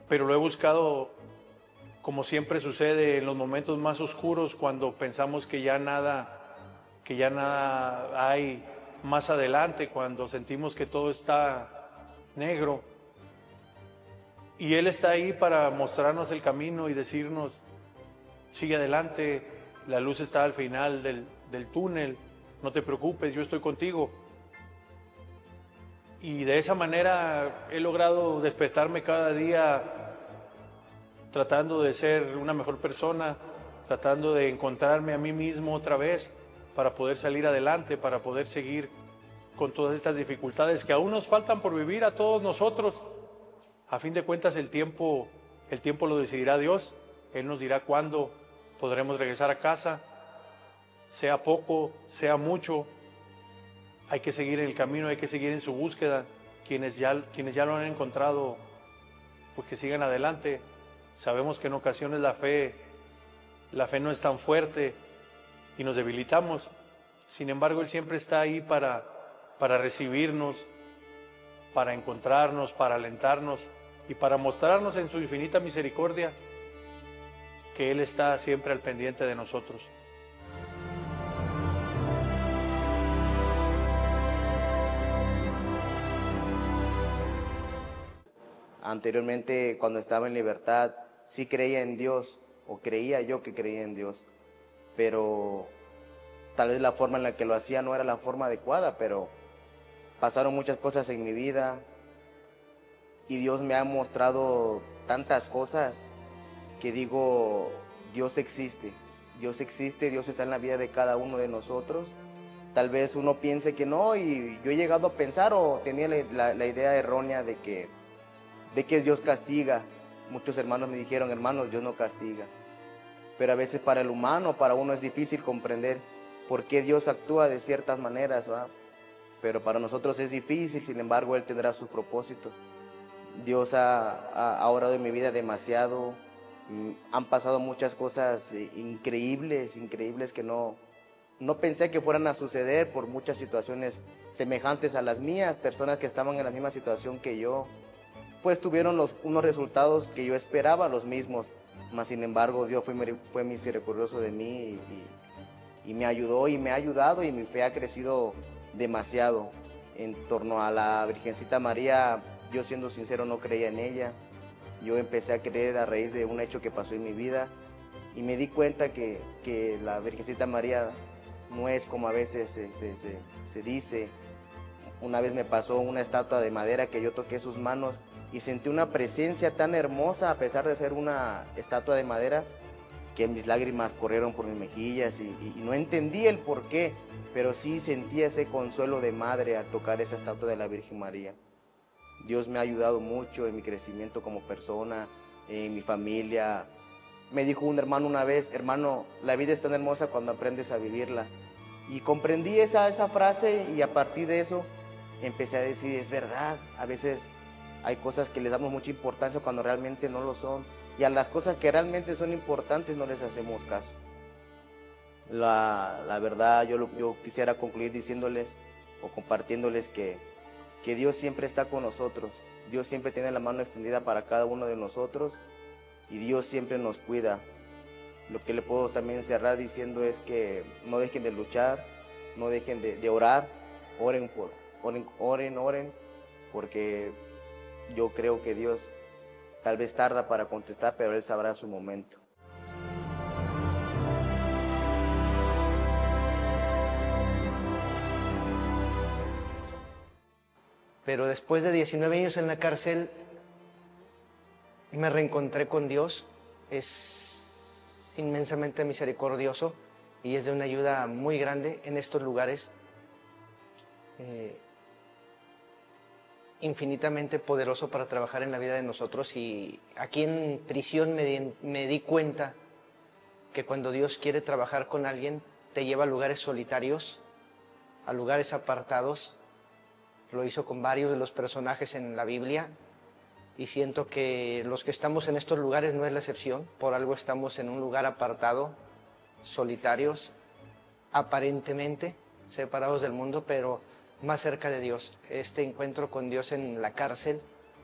pero lo he buscado, como siempre sucede, en los momentos más oscuros, cuando pensamos que ya nada hay más adelante, cuando sentimos que todo está negro. Y Él está ahí para mostrarnos el camino y decirnos: sigue adelante, la luz está al final del túnel, no te preocupes, yo estoy contigo. Y de esa manera he logrado despertarme cada día tratando de ser una mejor persona, tratando de encontrarme a mí mismo otra vez para poder salir adelante, para poder seguir con todas estas dificultades que aún nos faltan por vivir a todos nosotros. A fin de cuentas el tiempo lo decidirá Dios. Él nos dirá cuándo podremos regresar a casa, sea poco, sea mucho. Hay que seguir en el camino, hay que seguir en su búsqueda. Quienes ya lo han encontrado, pues que sigan adelante. Sabemos que en ocasiones la fe no es tan fuerte y nos debilitamos. Sin embargo, Él siempre está ahí para recibirnos, para encontrarnos, para alentarnos y para mostrarnos en su infinita misericordia que Él está siempre al pendiente de nosotros. Anteriormente, cuando estaba en libertad, sí creía en Dios, o creía yo que creía en Dios, pero tal vez la forma en la que lo hacía no era la forma adecuada, pero pasaron muchas cosas en mi vida y Dios me ha mostrado tantas cosas que digo: Dios existe, Dios existe, Dios está en la vida de cada uno de nosotros. Tal vez uno piense que no, y yo he llegado a pensar o tenía la idea errónea de que Dios castiga. Muchos hermanos me dijeron: hermanos, Dios no castiga. Pero a veces para el humano, para uno es difícil comprender por qué Dios actúa de ciertas maneras, ¿va? Pero para nosotros es difícil, sin embargo Él tendrá sus propósitos. Dios ha orado en mi vida demasiado. Han pasado muchas cosas increíbles que no pensé que fueran a suceder, por muchas situaciones semejantes a las mías. Personas que estaban en la misma situación que yo, pues tuvieron unos resultados que yo esperaba, los mismos. Mas sin embargo Dios fue misericordioso de mí y me ayudó y me ha ayudado, y mi fe ha crecido demasiado. En torno a la Virgencita María, yo siendo sincero no creía en ella. Yo empecé a creer a raíz de un hecho que pasó en mi vida y me di cuenta que la Virgencita María no es como a veces se dice. Una vez me pasó una estatua de madera que yo toqué sus manos y sentí una presencia tan hermosa, a pesar de ser una estatua de madera, que mis lágrimas corrieron por mis mejillas y no entendí el por qué, pero sí sentí ese consuelo de madre al tocar esa estatua de la Virgen María. Dios me ha ayudado mucho en mi crecimiento como persona, en mi familia. Me dijo un hermano una vez: hermano, la vida es tan hermosa cuando aprendes a vivirla. Y comprendí esa frase, y a partir de eso empecé a decir: es verdad, a veces hay cosas que les damos mucha importancia cuando realmente no lo son. Y a las cosas que realmente son importantes no les hacemos caso. La verdad, yo quisiera concluir diciéndoles o compartiéndoles que Dios siempre está con nosotros. Dios siempre tiene la mano extendida para cada uno de nosotros y Dios siempre nos cuida. Lo que le puedo también cerrar diciendo es que no dejen de luchar, no dejen de orar, oren, porque yo creo que Dios tal vez tarda para contestar, pero Él sabrá su momento. Pero después de 19 años en la cárcel, me reencontré con Dios. Es inmensamente misericordioso y es de una ayuda muy grande en estos lugares. Infinitamente poderoso para trabajar en la vida de nosotros. Y aquí en prisión me di cuenta que cuando Dios quiere trabajar con alguien, te lleva a lugares solitarios, a lugares apartados. Lo hizo con varios de los personajes en la Biblia y siento que los que estamos en estos lugares no es la excepción. Por algo estamos en un lugar apartado, solitarios, aparentemente separados del mundo, pero más cerca de Dios. Este encuentro con Dios en la cárcel